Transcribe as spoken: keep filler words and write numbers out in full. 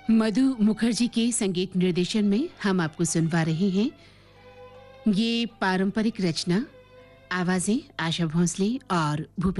मधु मुखर्जी के संगीत निर्देशन में हम आपको सुनवा रहे हैं ये पारंपरिक रचना। आवाजें आशा भोंसले और भूपेंद्र